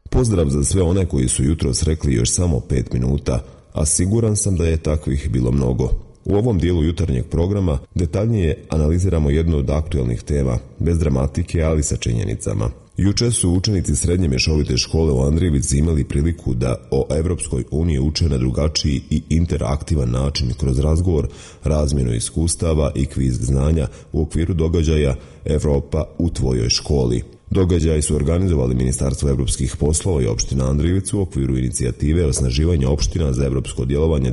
Pozdrav za sve one koji su jutros rekli još samo 5 minuta, a siguran sam da je takvih bilo mnogo. U ovom dijelu jutarnjeg programa detaljnije analiziramo jednu od aktualnih tema, bez dramatike, ali sa činjenicama. Juče su učenici srednje mješovite škole u Andrijevici imali priliku da o Evropskoj uniji uče na drugačiji i interaktivan način kroz razgovor, razmjenu iskustava i kviz znanja u okviru događaja Evropa u tvojoj školi. Događaji su organizovali Ministarstvo evropskih poslova i opština Andrijevica u okviru inicijative osnaživanja opština za evropsko djelovanje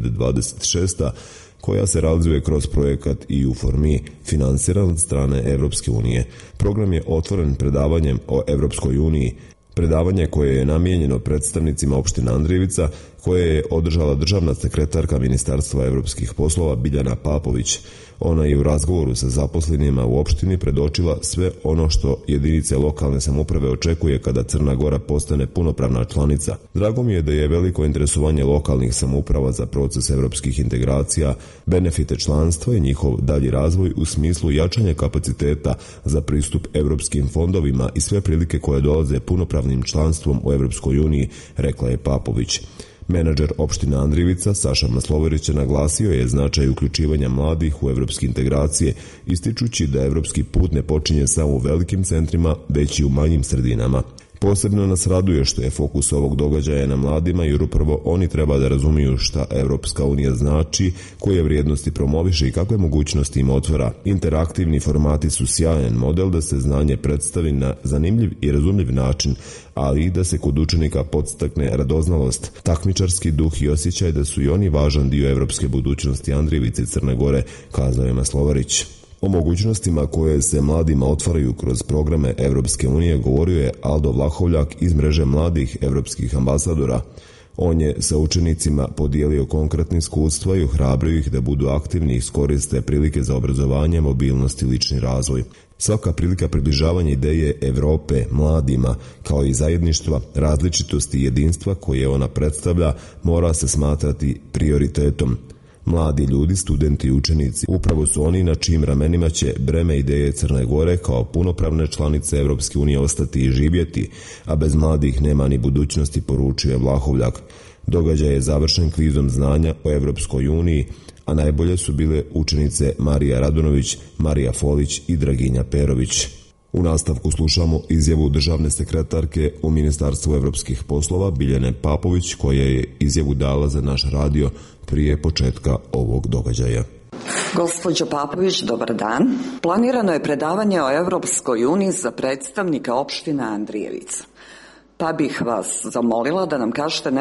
2026, koja se realizuje kroz projekat EU4Me, finansiran od strane Evropske unije. Program je otvoren predavanjem o Evropskoj uniji, predavanje koje je namijenjeno predstavnicima opština Andrijevica, koje je održala državna sekretarka Ministarstva evropskih poslova Biljana Papović. Ona je u razgovoru sa zaposlenima u opštini predočila sve ono što jedinice lokalne samouprave očekuje kada Crna Gora postane punopravna članica. Drago mi je da je veliko interesovanje lokalnih samouprava za proces evropskih integracija, benefite članstva i njihov dalji razvoj u smislu jačanja kapaciteta za pristup evropskim fondovima i sve prilike koje dolaze punopravnim članstvom u Evropskoj uniji, rekla je Papović. Menadžer opštine Andrijevica Saša Masloverić naglasio je značaj uključivanja mladih u evropske integracije, ističući da evropski put ne počinje samo u velikim centrima, već i u manjim sredinama. Posebno nas raduje što je fokus ovog događaja na mladima, jer upravo oni treba da razumiju šta Evropska unija znači, koje vrijednosti promoviše i kakve mogućnosti im otvara. Interaktivni formati su sjajan model da se znanje predstavi na zanimljiv i razumljiv način, ali i da se kod učenika podstakne radoznalost, takmičarski duh i osjećaj da su i oni važan dio evropske budućnosti Andrijevice i Crne Gore, kazao je Masloverić. O mogućnostima koje se mladima otvaraju kroz programe Evropske unije govorio je Aldo Vlahovljak iz mreže mladih evropskih ambasadora. On je sa učenicima podijelio konkretne iskustva i ohrabrio ih da budu aktivni i iskoriste prilike za obrazovanje, mobilnost i lični razvoj. Svaka prilika približavanja ideje Evrope mladima, kao i zajedništva, različitosti i jedinstva koje ona predstavlja, mora se smatrati prioritetom. Mladi ljudi, studenti i učenici, upravo su oni na čijim ramenima će breme ideje Crne Gore kao punopravne članice Evropske unije ostati i živjeti, a bez mladih nema ni budućnosti, poručio je Vlahovljak. Događaj je završen kvizom znanja o Evropskoj uniji, a najbolje su bile učenice Marija Radonović, Marija Folić i Draginja Perović. U nastavku slušamo izjavu državne sekretarke u Ministarstvu evropskih poslova Biljane Papović, koja je izjavu dala za naš radio prije početka ovog događaja. Gospođo Papović, dobar dan. Planirano je predavanje o Evropskoj uniji za predstavnika opštine Andrijevica. Pa bih vas zamolila da nam kažete